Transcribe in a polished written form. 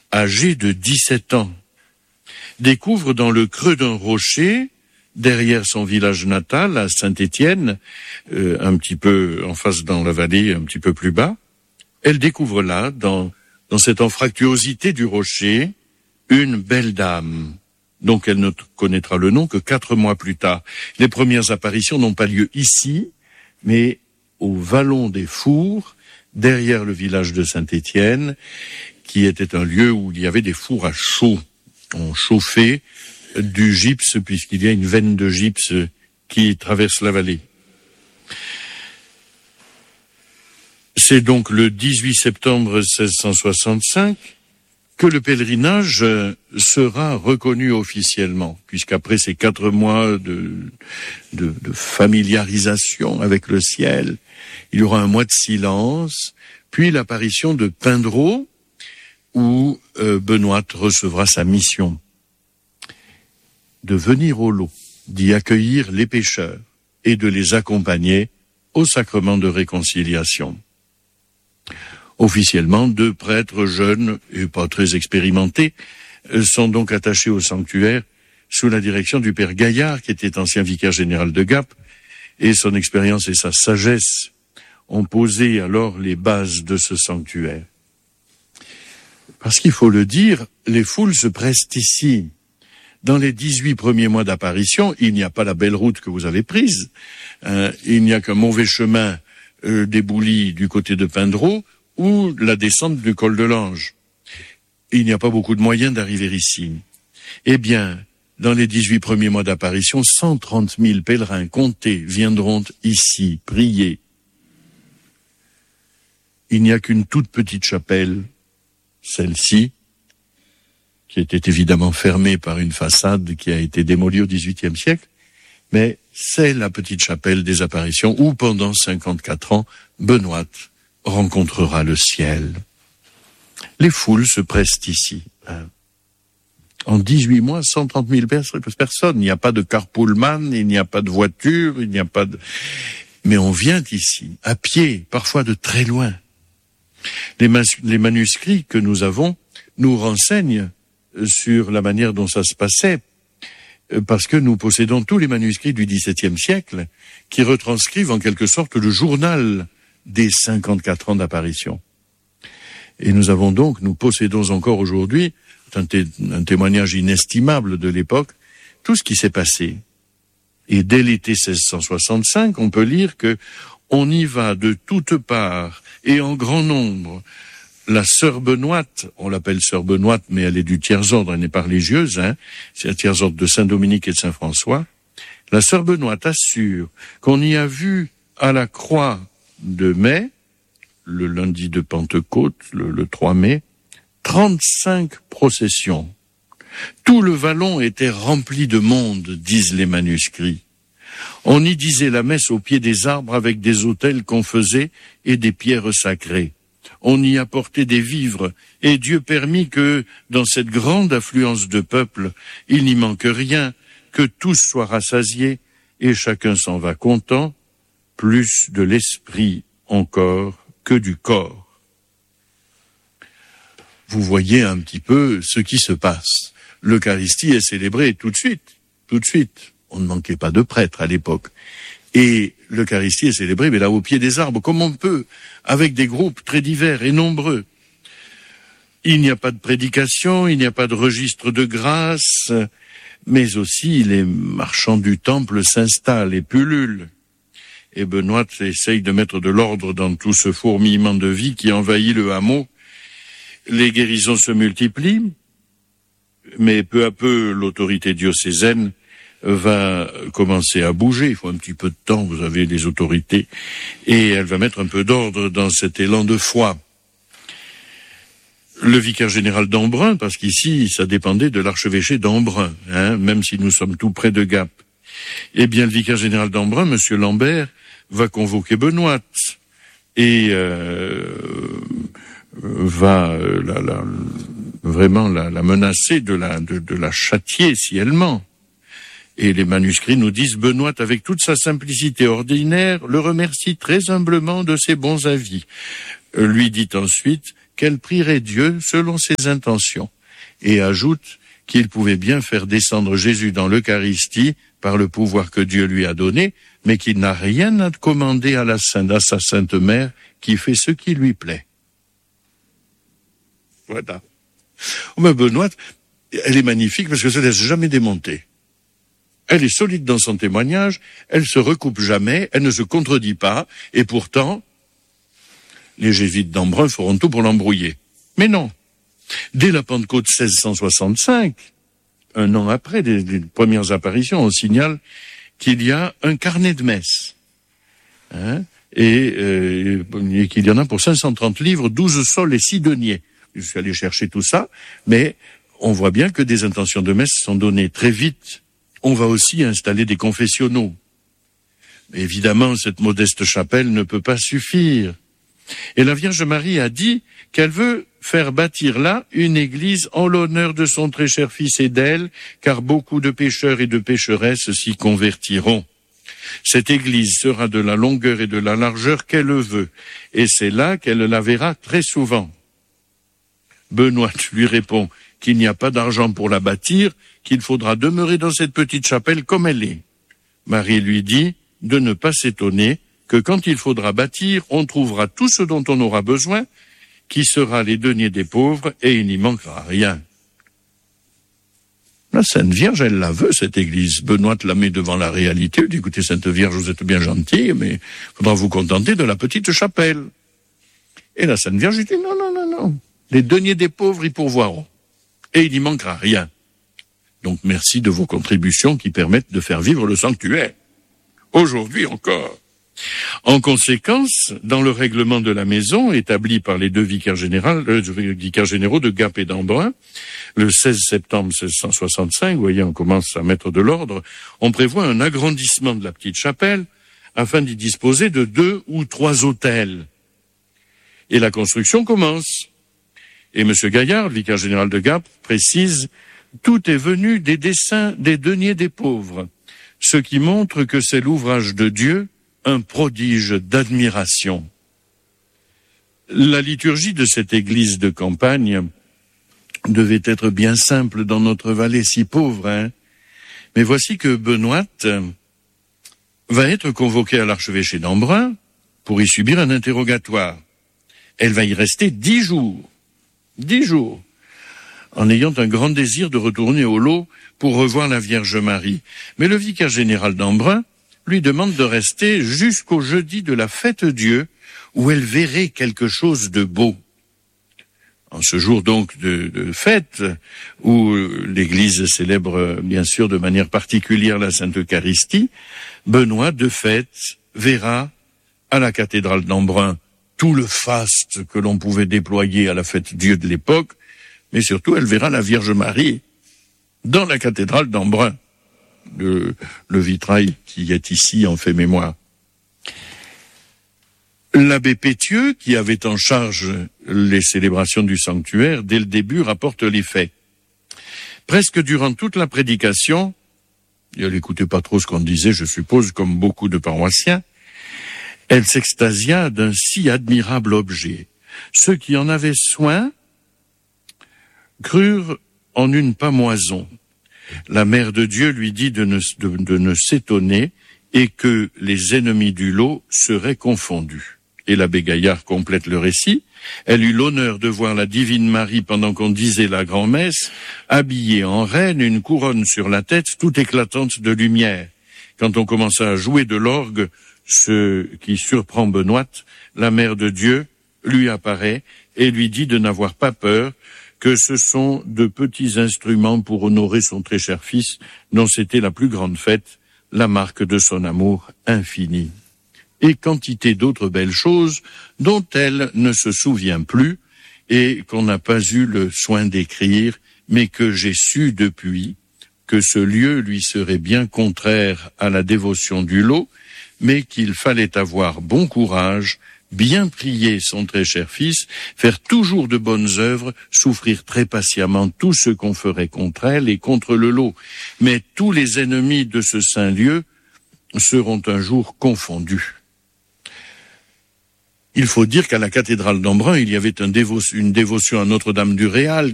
âgé de 17 ans, découvre dans le creux d'un rocher, derrière son village natal, à Saint-Étienne, un petit peu en face dans la vallée, un petit peu plus bas, elle découvre là, dans cette anfractuosité du rocher, une belle dame. Donc elle ne connaîtra le nom que 4 mois plus tard. Les premières apparitions n'ont pas lieu ici, mais au Vallon des Fours, derrière le village de Saint-Étienne, qui était un lieu où il y avait des fours à chaud. On chauffait du gypse, puisqu'il y a une veine de gypse qui traverse la vallée. C'est donc le 18 septembre 1665 que le pèlerinage sera reconnu officiellement, puisqu'après ces 4 mois de familiarisation avec le ciel, il y aura un mois de silence, puis l'apparition de Pindreau, où Benoît recevra sa mission de venir au lot, d'y accueillir les pécheurs et de les accompagner au sacrement de réconciliation. Officiellement, 2 prêtres jeunes et pas très expérimentés sont donc attachés au sanctuaire sous la direction du père Gaillard, qui était ancien vicaire général de Gap, et son expérience et sa sagesse ont posé alors les bases de ce sanctuaire. Parce qu'il faut le dire, les foules se pressent ici. Dans les 18 premiers mois d'apparition, il n'y a pas la belle route que vous avez prise. Il n'y a qu'un mauvais chemin des Boulis du côté de Pindreau ou la descente du col de l'Ange. Il n'y a pas beaucoup de moyens d'arriver ici. Eh bien, dans les 18 premiers mois d'apparition, 130 000 pèlerins comptés viendront ici prier. Il n'y a qu'une toute petite chapelle, celle-ci, qui était évidemment fermée par une façade qui a été démolie au XVIIIe siècle, mais c'est la petite chapelle des apparitions où, pendant 54 ans, Benoît rencontrera le ciel. Les foules se pressent ici. En 18 mois, 130 000 personnes. Il n'y a pas de carpoolman, il n'y a pas de voiture, il n'y a pas de... Mais on vient ici, à pied, parfois de très loin. Les manuscrits que nous avons nous renseignent sur la manière dont ça se passait, parce que nous possédons tous les manuscrits du XVIIe siècle qui retranscrivent en quelque sorte le journal des 54 ans d'apparition. Et nous possédons encore aujourd'hui un témoignage inestimable de l'époque, tout ce qui s'est passé. Et dès l'été 1665, on peut lire que on y va de toutes parts et en grand nombre. La sœur Benoîte, on l'appelle sœur Benoîte, mais elle est du tiers-ordre, elle n'est pas religieuse, c'est un tiers-ordre de Saint-Dominique et de Saint-François. La sœur Benoîte assure qu'on y a vu à la croix de mai, le lundi de Pentecôte, le 3 mai, 35 processions. Tout le vallon était rempli de monde, disent les manuscrits. On y disait la messe au pied des arbres avec des autels qu'on faisait et des pierres sacrées. On y apportait des vivres, et Dieu permit que, dans cette grande affluence de peuple, il n'y manque rien, que tous soient rassasiés, et chacun s'en va content, plus de l'esprit encore que du corps. Vous voyez un petit peu ce qui se passe. L'Eucharistie est célébrée tout de suite. On ne manquait pas de prêtres à l'époque. Et l'Eucharistie est célébrée, mais là, au pied des arbres, comme on peut, avec des groupes très divers et nombreux. Il n'y a pas de prédication, il n'y a pas de registre de grâce, mais aussi les marchands du temple s'installent et pullulent. Et Benoît essaye de mettre de l'ordre dans tout ce fourmillement de vie qui envahit le hameau. Les guérisons se multiplient, mais peu à peu, l'autorité diocésaine va commencer à bouger. Il faut un petit peu de temps, vous avez les autorités, et elle va mettre un peu d'ordre dans cet élan de foi. Le vicaire général d'Embrun, parce qu'ici, ça dépendait de l'archevêché d'Embrun, même si nous sommes tout près de Gap. Eh bien, le vicaire général d'Embrun, monsieur Lambert, va convoquer Benoît et va vraiment la menacer de la châtier si elle ment. Et les manuscrits nous disent, Benoît, avec toute sa simplicité ordinaire, le remercie très humblement de ses bons avis. Lui dit ensuite, qu'elle prierait Dieu selon ses intentions, et ajoute qu'il pouvait bien faire descendre Jésus dans l'Eucharistie par le pouvoir que Dieu lui a donné, mais qu'il n'a rien à commander à sa Sainte Mère, qui fait ce qui lui plaît. Voilà. Mais Benoît, elle est magnifique parce que ça ne laisse jamais démonter. Elle est solide dans son témoignage, elle se recoupe jamais, elle ne se contredit pas, et pourtant, les jésuites d'Embrun feront tout pour l'embrouiller. Mais non. Dès la Pentecôte 1665, un an après les premières apparitions, on signale qu'il y a un carnet de messe. Et qu'il y en a pour 530 livres, 12 sols et 6 deniers. Je suis allé chercher tout ça, mais on voit bien que des intentions de messe sont données très vite. On va aussi installer des confessionnaux. Mais évidemment, cette modeste chapelle ne peut pas suffire. Et la Vierge Marie a dit qu'elle veut faire bâtir là une église en l'honneur de son très cher Fils et d'elle, car beaucoup de pécheurs et de pécheresses s'y convertiront. Cette église sera de la longueur et de la largeur qu'elle veut, et c'est là qu'elle la verra très souvent. Benoît lui répond qu'il n'y a pas d'argent pour la bâtir, qu'il faudra demeurer dans cette petite chapelle comme elle est. Marie lui dit de ne pas s'étonner, que quand il faudra bâtir, on trouvera tout ce dont on aura besoin, qui sera les deniers des pauvres, et il n'y manquera rien. La Sainte Vierge, elle la veut, cette église. Benoît la met devant la réalité. Il dit, écoutez, Sainte Vierge, vous êtes bien gentille, mais il faudra vous contenter de la petite chapelle. Et la Sainte Vierge dit, non. Les deniers des pauvres y pourvoiront. Et il n'y manquera rien. Donc merci de vos contributions qui permettent de faire vivre le sanctuaire. Aujourd'hui encore. En conséquence, dans le règlement de la maison, établi par les deux vicaires généraux de Gap et d'Embrun, le 16 septembre 1665, vous voyez, on commence à mettre de l'ordre, on prévoit un agrandissement de la petite chapelle afin d'y disposer de 2 ou 3 autels. Et la construction commence. Et M. Gaillard, le vicaire général de Gap, précise « Tout est venu des dessins des deniers des pauvres, ce qui montre que c'est l'ouvrage de Dieu, un prodige d'admiration. » La liturgie de cette église de campagne devait être bien simple dans notre vallée si pauvre, Mais voici que Benoît va être convoquée à l'archevêché d'Embrun pour y subir un interrogatoire. Elle va y rester 10 jours. 10 jours. En ayant un grand désir de retourner au lot pour revoir la Vierge Marie. Mais le vicaire général d'Embrun lui demande de rester jusqu'au jeudi de la fête Dieu, où elle verrait quelque chose de beau. En ce jour donc de fête, où l'Église célèbre bien sûr de manière particulière la Sainte Eucharistie, Benoît de fête verra à la cathédrale d'Embrun tout le faste que l'on pouvait déployer à la fête Dieu de l'époque, mais surtout elle verra la Vierge Marie dans la cathédrale d'Embrun. Le vitrail qui est ici en fait mémoire. L'abbé Pétieux, qui avait en charge les célébrations du sanctuaire, dès le début rapporte les faits. Presque durant toute la prédication, et elle n'écoutait pas trop ce qu'on disait, je suppose, comme beaucoup de paroissiens, elle s'extasia d'un si admirable objet. Ceux qui en avaient soin crurent en une pâmoison. La Mère de Dieu lui dit de ne s'étonner et que les ennemis du lot seraient confondus. Et l'abbé Gaillard complète le récit. Elle eut l'honneur de voir la Divine Marie pendant qu'on disait la grand-messe, habillée en reine, une couronne sur la tête, toute éclatante de lumière. Quand on commença à jouer de l'orgue, ce qui surprend Benoît, la Mère de Dieu lui apparaît et lui dit de n'avoir pas peur, que ce sont de petits instruments pour honorer son très cher fils, dont c'était la plus grande fête, la marque de son amour infini. Et quantité d'autres belles choses dont elle ne se souvient plus et qu'on n'a pas eu le soin d'écrire, mais que j'ai su depuis que ce lieu lui serait bien contraire à la dévotion du lot, mais qu'il fallait avoir bon courage, bien prier son très cher fils, faire toujours de bonnes œuvres, souffrir très patiemment tout ce qu'on ferait contre elle et contre le lot. Mais tous les ennemis de ce saint lieu seront un jour confondus. Il faut dire qu'à la cathédrale d'Embrun, il y avait une dévotion à Notre-Dame du Réal